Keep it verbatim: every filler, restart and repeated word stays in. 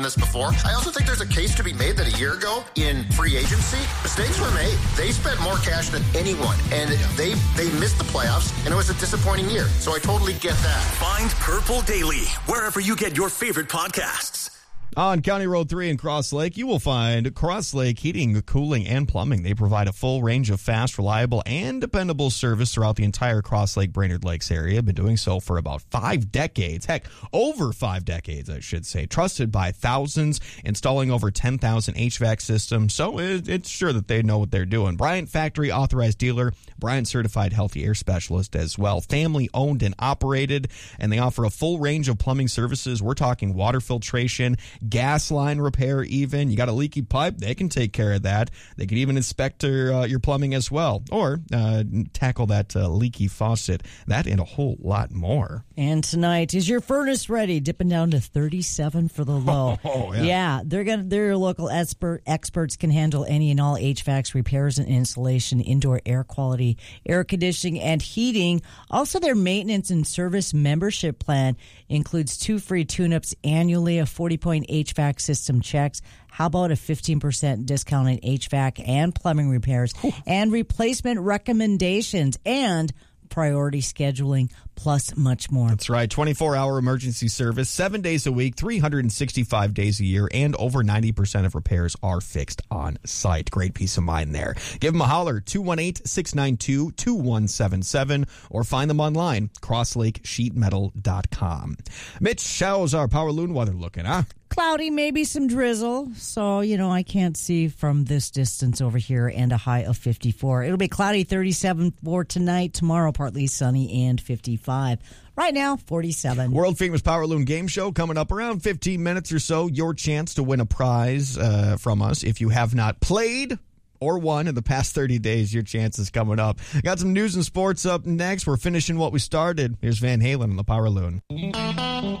this before. I also think there's a case to be made that a year ago in free agency, mistakes were made. They spent more cash than anyone, and they they missed the playoffs, and it was a disappointing year. So I totally get that. Find Purple Daily wherever you get your favorite podcasts. On County Road three in Cross Lake, you will find Cross Lake Heating, Cooling, and Plumbing. They provide a full range of fast, reliable, and dependable service throughout the entire Cross Lake, Brainerd Lakes area. Been doing so for about five decades. Heck, over five decades, I should say. Trusted by thousands, installing over ten thousand H V A C systems, so it, it's sure that they know what they're doing. Bryant Factory Authorized Dealer, Bryant Certified Healthy Air Specialist as well. Family owned and operated, and they offer a full range of plumbing services. We're talking water filtration, gas line repair even. You got a leaky pipe, they can take care of that. They can even inspect your, uh, your plumbing as well, or uh, tackle that uh, leaky faucet. That and a whole lot more. And tonight, is your furnace ready? Dipping down to thirty-seven for the low. Oh, yeah. yeah, they're gonna. Their local expert experts can handle any and all H V A C repairs and installation, indoor air quality, air conditioning, and heating. Also, their maintenance and service membership plan includes two free tune-ups annually, a forty-point H V A C system checks. How about a fifteen percent discount in H V A C and plumbing repairs, Ooh. and replacement recommendations, and priority scheduling, plus much more. That's right. twenty-four hour emergency service, seven days a week, three hundred sixty-five days a year, and over ninety percent of repairs are fixed on site. Great peace of mind there. Give them a holler, two one eight, six nine two, two one seven seven, or find them online, cross lake sheet metal dot com. Mitch, how's our Power Loon weather looking, huh? Cloudy, maybe some drizzle. So, you know, I can't see from this distance over here, and a high of fifty-four. It'll be cloudy, thirty-seven for tonight. Tomorrow, partly sunny and fifty-five. Right now, forty-seven. World famous Power Loon game show coming up around fifteen minutes or so. Your chance to win a prize uh, from us. If you have not played or won in the past thirty days, your chance is coming up. Got some news and sports up next. We're finishing what we started. Here's Van Halen on the Power Loon.